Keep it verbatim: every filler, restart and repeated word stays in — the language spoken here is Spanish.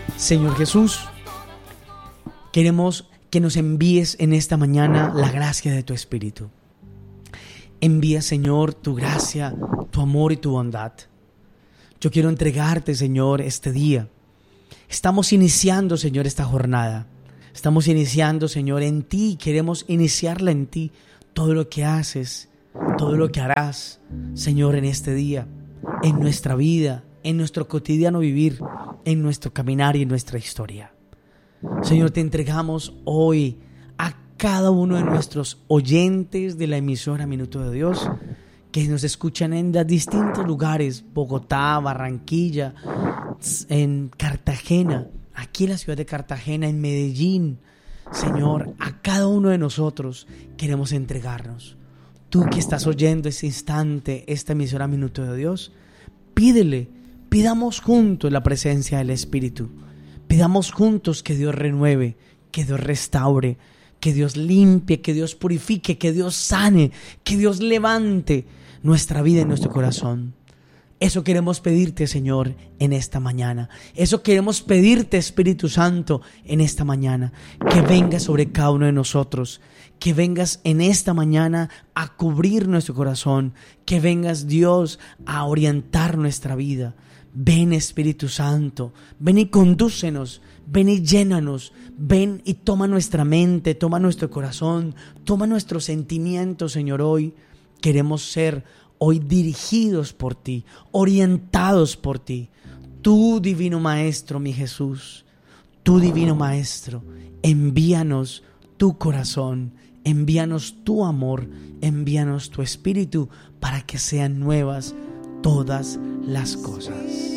Señor Jesús, queremos que nos envíes en esta mañana la gracia de tu Espíritu. Envía, Señor, tu gracia, tu amor y tu bondad. Yo quiero entregarte, Señor, este día. Estamos iniciando, Señor, esta jornada. Estamos iniciando, Señor, en ti. Queremos iniciarla en ti. Todo lo que haces, todo lo que harás, Señor, en este día, en nuestra vida, en nuestro cotidiano vivir, en nuestro caminar y en nuestra historia. Señor, te entregamos hoy a cada uno de nuestros oyentes de la emisora Minuto de Dios, que nos escuchan en los distintos lugares, Bogotá, Barranquilla, en Cartagena, aquí en la ciudad de Cartagena, en Medellín. Señor, a cada uno de nosotros queremos entregarnos. Tú que estás oyendo este instante, esta emisora Minuto de Dios, pídele, pidamos juntos la presencia del Espíritu. Pidamos juntos que Dios renueve, que Dios restaure, que Dios limpie, que Dios purifique, que Dios sane, que Dios levante nuestra vida y nuestro corazón. Eso queremos pedirte, Señor, en esta mañana. Eso queremos pedirte, Espíritu Santo, en esta mañana. Que vengas sobre cada uno de nosotros. Que vengas en esta mañana a cubrir nuestro corazón. Que vengas, Dios, a orientar nuestra vida. Ven, Espíritu Santo, ven y condúcenos, ven y llénanos, ven y toma nuestra mente, toma nuestro corazón, toma nuestros sentimientos, Señor. Hoy queremos ser hoy dirigidos por ti, orientados por ti. Tú, divino Maestro, mi Jesús, tú, divino Maestro, envíanos tu corazón, envíanos tu amor, envíanos tu Espíritu para que sean nuevas todas las cosas.